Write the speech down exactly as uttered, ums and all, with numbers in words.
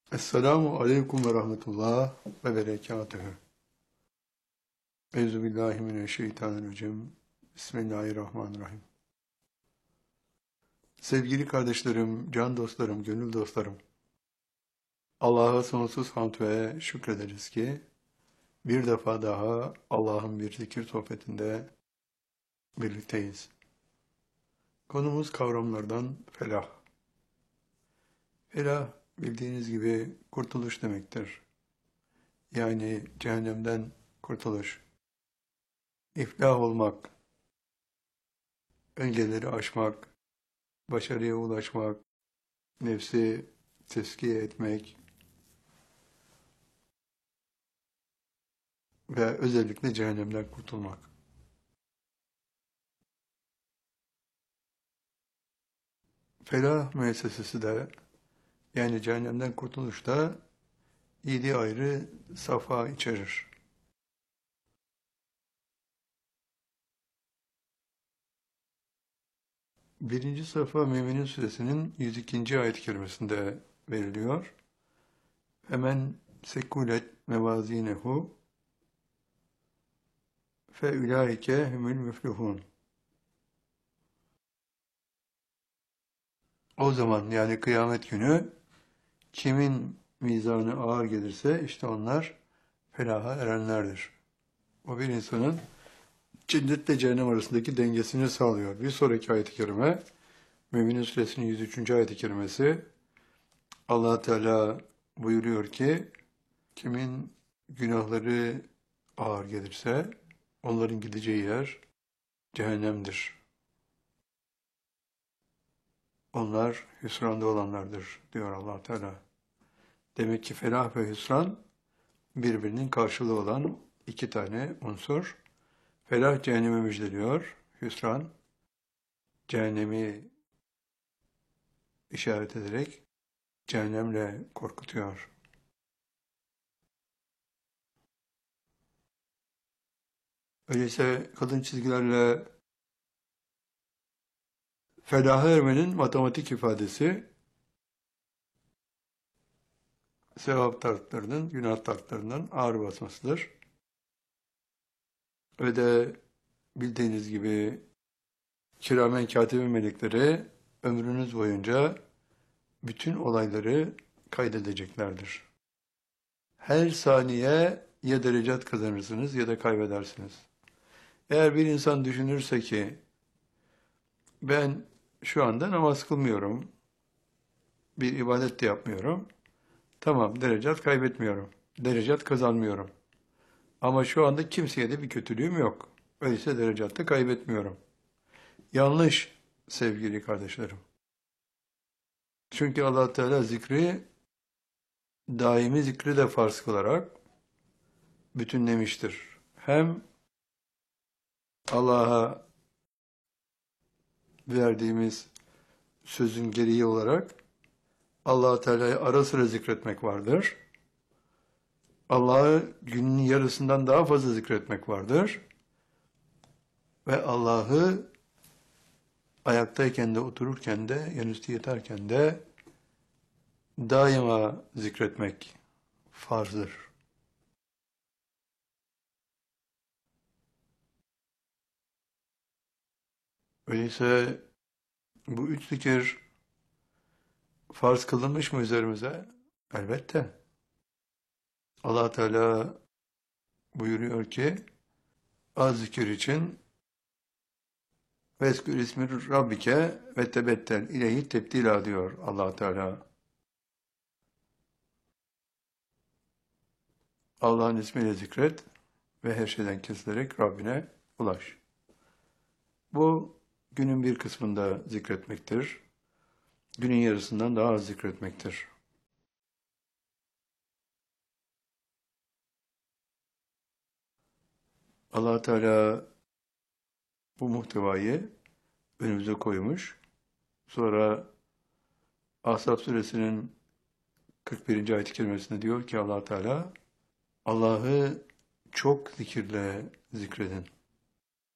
Esselamu aleyküm ve rahmetullah ve berekatühü. Euzubillahimineşşeytanirracim. Bismillahirrahmanirrahim. Sevgili kardeşlerim, can dostlarım, gönül dostlarım. Allah'a sonsuz hamd ve şükrederiz ki bir defa daha Allah'ın bir zikir sohbetinde birlikteyiz. Konumuz kavramlardan felah. Felah bildiğiniz gibi kurtuluş demektir. Yani cehennemden kurtuluş. İflah olmak, engelleri aşmak, başarıya ulaşmak, nefsi teskiye etmek ve özellikle cehennemden kurtulmak. Felah müessesesi de yani cehennemden kurtuluş da yedi ayrı safa içerir. Birinci safa Mü'minin Suresinin yüz ikinci ayet-i kerimesinde veriliyor. Hemen sekulet mevazinehu fe ulaike humul müflihun. O zaman yani kıyamet günü kimin mizanı ağır gelirse işte onlar felaha erenlerdir. O bir insanın cennetle cehennem arasındaki dengesini sağlıyor. Bir sonraki ayet-i kerime Mü'minin Suresinin yüz üçüncü ayet-i kerimesi Allah Teala buyuruyor ki kimin günahları ağır gelirse onların gideceği yer cehennemdir. Onlar hüsranda olanlardır diyor Allah Teala. Demek ki felah ve hüsran birbirinin karşılığı olan iki tane unsur. Felah cehennemi müjdeliyor, hüsran cehennemi işaret ederek cehennemle korkutuyor. Öyleyse kalın çizgilerle felaha ermenin matematik ifadesi sevap tartılarının, günah tartılarından ağır basmasıdır. Ve de bildiğiniz gibi kiramen katibin melekleri ömrünüz boyunca bütün olayları kaydedeceklerdir. Her saniye ya derecat kazanırsınız ya da kaybedersiniz. Eğer bir insan düşünürse ki ben şu anda namaz kılmıyorum, bir ibadet de yapmıyorum, tamam derecat kaybetmiyorum, derecat kazanmıyorum. Ama şu anda kimseye de bir kötülüğüm yok. Öyleyse derecatta kaybetmiyorum. Yanlış sevgili kardeşlerim. Çünkü Allah Teala zikri daimi zikri de farz kılarak bütünlemiştir. Hem Allah'a verdiğimiz sözün gereği olarak Allah Teala'yı ara sıra zikretmek vardır. Allah'ı günün yarısından daha fazla zikretmek vardır. Ve Allah'ı ayaktayken de otururken de yanüstü yatarken de daima zikretmek farzdır. Öyleyse bu üç zikir farz kılınmış mı üzerimize? Elbette. Allah Teala buyuruyor ki az zikir için veskür ismi Rabbike ve tebettel ileyhi tebdila diyor Allah Teala. Allah'ın ismiyle zikret ve her şeyden kesilerek Rabbine ulaş. Bu günün bir kısmında zikretmektir. Günün yarısından daha az zikretmektir. Allah Teala bu muhtevayı önümüze koymuş. Sonra Ahzab suresinin kırk birinci ayet-i kerimesinde diyor ki Allah Teala Allah'ı çok zikirle zikredin.